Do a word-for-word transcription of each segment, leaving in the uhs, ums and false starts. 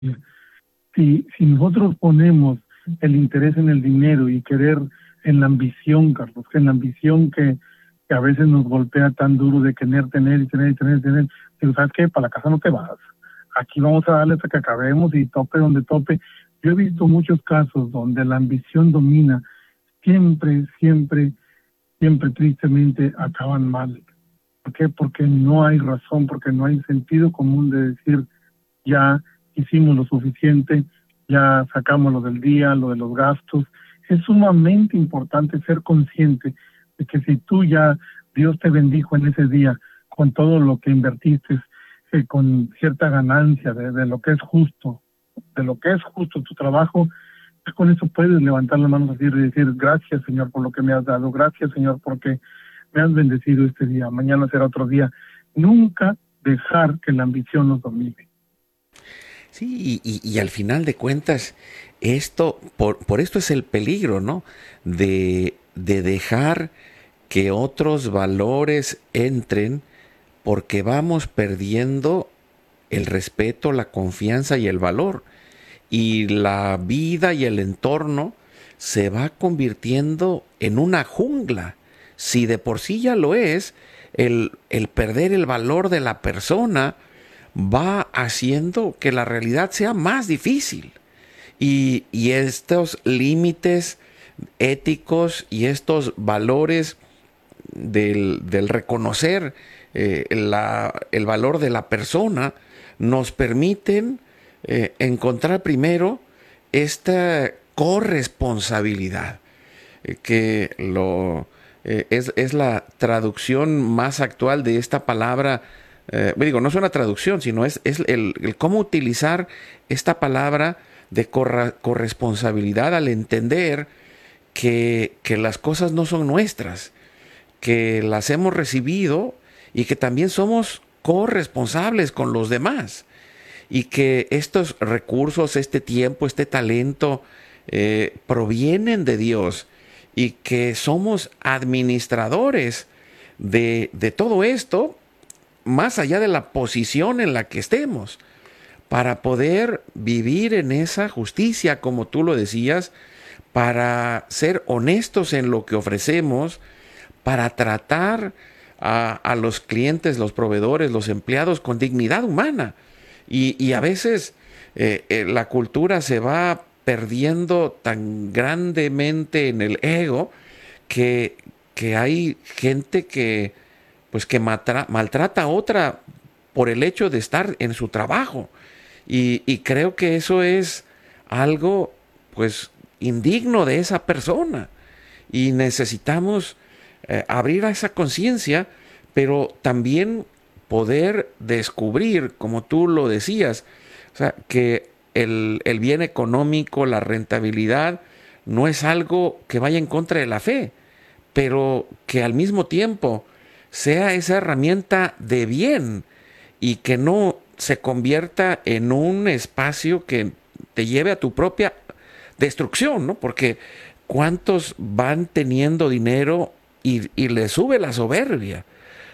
Si, si nosotros ponemos el interés en el dinero y querer en la ambición, Carlos, que en la ambición que, que a veces nos golpea tan duro de querer tener y tener y tener y tener, pero ¿sabes qué? Para la casa no te vas. Aquí vamos a darle hasta que acabemos y tope donde tope. Yo he visto muchos casos donde la ambición domina, siempre, siempre, siempre tristemente acaban mal. ¿Por qué? Porque no hay razón, porque no hay sentido común de decir, ya hicimos lo suficiente, ya sacamos lo del día, lo de los gastos. Es sumamente importante ser consciente de que si tú ya, Dios te bendijo en ese día con todo lo que invertiste, eh, con cierta ganancia de, de lo que es justo, de lo que es justo tu trabajo, pues con eso puedes levantar las manos así y decir, gracias Señor por lo que me has dado, gracias Señor porque me has bendecido este día, mañana será otro día. Nunca dejar que la ambición nos domine. Sí, y, y al final de cuentas, esto, por, por esto es el peligro, ¿no? De, de dejar que otros valores entren porque vamos perdiendo el respeto, la confianza y el valor. Y la vida y el entorno se va convirtiendo en una jungla. Si de por sí ya lo es, el, el perder el valor de la persona va haciendo que la realidad sea más difícil. Y, y estos límites éticos y estos valores del, del reconocer eh, la, el valor de la persona nos permiten eh, encontrar primero esta corresponsabilidad, eh, que lo, eh, es, es la traducción más actual de esta palabra. Eh, digo, no es una traducción, sino es, es el, el cómo utilizar esta palabra de corra, corresponsabilidad al entender que, que las cosas no son nuestras, que las hemos recibido y que también somos corresponsables con los demás. Y que estos recursos, este tiempo, este talento, eh, provienen de Dios y que somos administradores de, de todo esto, más allá de la posición en la que estemos, para poder vivir en esa justicia, como tú lo decías, para ser honestos en lo que ofrecemos, para tratar a, a los clientes, los proveedores, los empleados con dignidad humana. Y, y a veces eh, eh, la cultura se va perdiendo tan grandemente en el ego que, que hay gente que, pues que matra, maltrata a otra por el hecho de estar en su trabajo. Y, y creo que eso es algo pues indigno de esa persona. Y necesitamos eh, abrir a esa conciencia, pero también poder descubrir, como tú lo decías, o sea, que el, el bien económico, la rentabilidad, no es algo que vaya en contra de la fe, pero que al mismo tiempo sea esa herramienta de bien y que no se convierta en un espacio que te lleve a tu propia destrucción, ¿no? Porque cuántos van teniendo dinero y, y les sube la soberbia.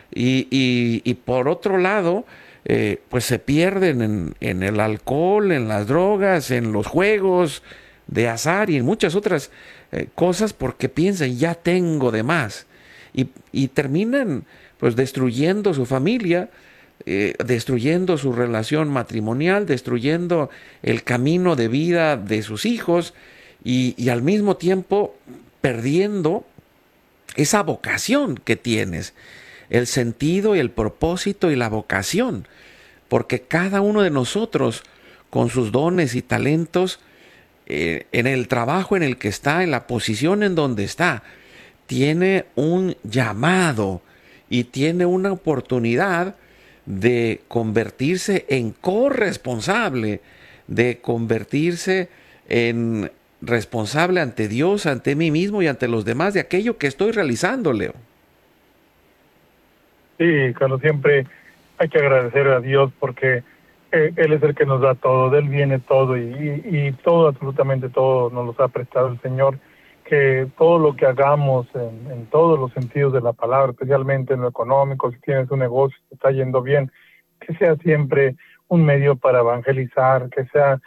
Y, y, y por otro lado, eh, pues se pierden en, en el alcohol, en las drogas, en los juegos de azar y en muchas otras eh, cosas porque piensan, ya tengo de más. Y, y terminan pues destruyendo su familia, eh, destruyendo su relación matrimonial, destruyendo el camino de vida de sus hijos y, y al mismo tiempo perdiendo esa vocación que tienes, el sentido y el propósito y la vocación, porque cada uno de nosotros, con sus dones y talentos, eh, en el trabajo en el que está, en la posición en donde está, tiene un llamado y tiene una oportunidad de convertirse en corresponsable, de convertirse en responsable ante Dios, ante mí mismo y ante los demás de aquello que estoy realizando, Leo. Sí, Carlos, siempre hay que agradecer a Dios porque eh, Él es el que nos da todo, de Él viene todo y, y, y todo, absolutamente todo nos los ha prestado el Señor. Que todo lo que hagamos en, en todos los sentidos de la palabra, especialmente en lo económico, si tienes un negocio que está yendo bien, que sea siempre un medio para evangelizar, que sea